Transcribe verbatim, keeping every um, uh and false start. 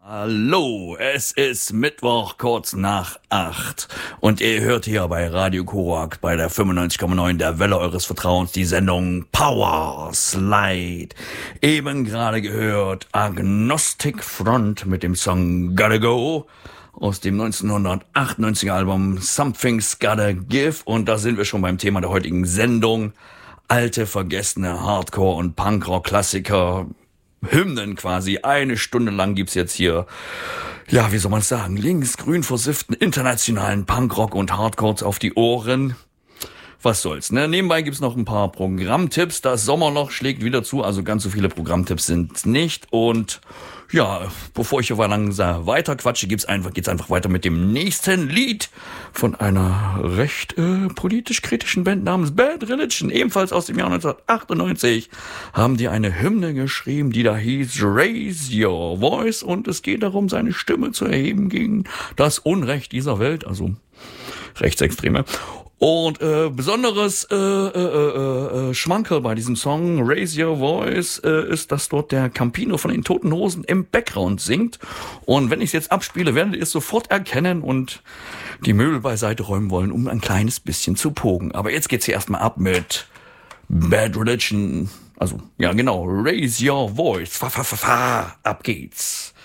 Hallo, es ist Mittwoch kurz nach acht und ihr hört hier bei Radio Korak bei der fünfundneunzig Komma neun der Welle eures Vertrauens die Sendung Power Slide. Eben gerade gehört Agnostic Front mit dem Song Gotta Go aus dem neunzehnhundertachtundneunziger Album Something's Gotta Give, und da sind wir schon beim Thema der heutigen Sendung. Alte, vergessene Hardcore- und Punkrock-Klassiker, Hymnen quasi. Eine Stunde lang gibt's jetzt hier, ja, wie soll man sagen, links-grün versifften internationalen Punkrock und Hardcore auf die Ohren. Was soll's, ne? Nebenbei gibt's noch ein paar Programmtipps. Das Sommerloch schlägt wieder zu, also ganz so viele Programmtipps sind nicht. Und ja, bevor ich hier langsam weiter quatsche, gibt's einfach, geht's einfach weiter mit dem nächsten Lied von einer recht äh, politisch kritischen Band namens Bad Religion. Ebenfalls aus dem Jahr neunzehnhundertachtundneunzig haben die eine Hymne geschrieben, die da hieß Raise Your Voice, und es geht darum, seine Stimme zu erheben gegen das Unrecht dieser Welt, also Rechtsextreme. Und äh, besonderes äh, äh, äh, Schmankerl bei diesem Song Raise Your Voice äh, ist, dass dort der Campino von den Toten Hosen im Background singt. Und wenn ich es jetzt abspiele, werdet ihr es sofort erkennen und die Möbel beiseite räumen wollen, um ein kleines bisschen zu pogen. Aber jetzt geht's hier erstmal ab mit Bad Religion. Also, ja genau, Raise Your Voice. Fa, fa, fa, fa. Ab geht's.